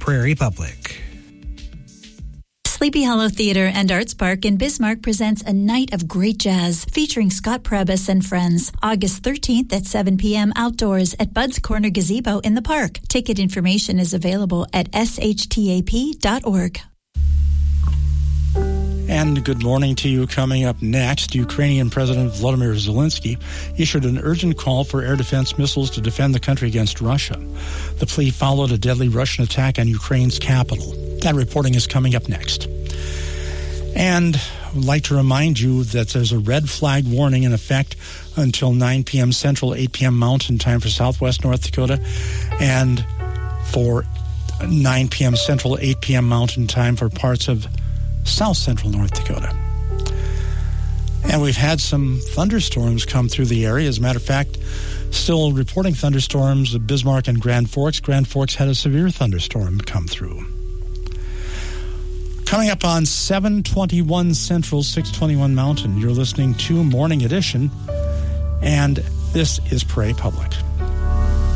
Prairie Public. Sleepy Hollow Theater and Arts Park in Bismarck presents a night of great jazz featuring Scott Prebus and friends. August 13th at 7 p.m. outdoors at Bud's Corner Gazebo in the park. Ticket information is available at shtap.org. And good morning to you. Coming up next, Ukrainian President Volodymyr Zelensky issued an urgent call for air defense missiles to defend the country against Russia. The plea followed a deadly Russian attack on Ukraine's capital. That reporting is coming up next. And I'd like to remind you that there's a red flag warning in effect until 9 p.m. Central, 8 p.m. Mountain Time for Southwest North Dakota, and for 9 p.m. Central, 8 p.m. Mountain Time for parts of South Central North Dakota. And we've had some thunderstorms come through the area. As a matter of fact, still reporting thunderstorms of Bismarck and Grand Forks. Grand Forks had a severe thunderstorm come through. Coming up on 721 Central, 621 Mountain, you're listening to Morning Edition, and this is Prairie Public.